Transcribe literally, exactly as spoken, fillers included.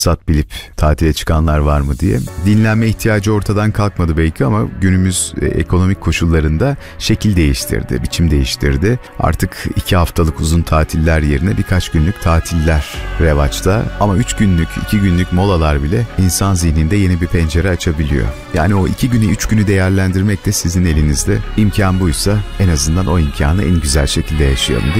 fırsat bilip tatile çıkanlar var mı diye. Dinlenme ihtiyacı ortadan kalkmadı belki ama günümüz e, ekonomik koşullarında şekil değiştirdi, biçim değiştirdi. Artık iki haftalık uzun tatiller yerine birkaç günlük tatiller revaçta. Ama üç günlük, iki günlük molalar bile insan zihninde yeni bir pencere açabiliyor. Yani o iki günü, üç günü değerlendirmek de sizin elinizde. İmkan buysa en azından o imkanı en güzel şekilde yaşayalım, değil mi?